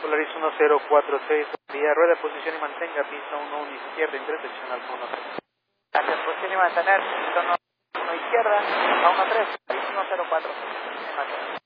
Polaris 1046, vía rueda, posición y mantenga, pista 11 izquierda, intersección al 13. Gracias, posición y mantener, pista 1 izquierda, a 13, 104.